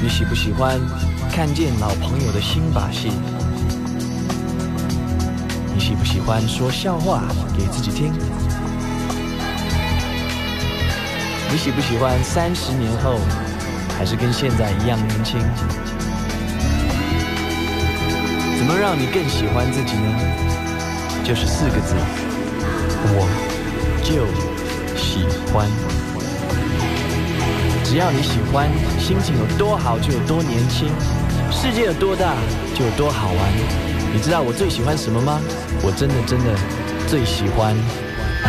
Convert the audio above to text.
你喜不喜欢看见老朋友的新把戏？你喜不喜欢说笑话给自己听？你喜不喜欢30年后还是跟现在一样年轻？怎么让你更喜欢自己呢？就是4个字，我就喜欢。只要你喜欢，心情有多好就有多年轻，世界有多大就有多好玩。你知道我最喜欢什么吗？我真的最喜欢